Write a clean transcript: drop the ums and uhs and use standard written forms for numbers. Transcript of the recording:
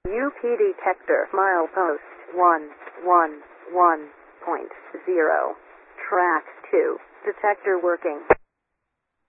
UP detector milepost 111.0. Track 2. Detector working.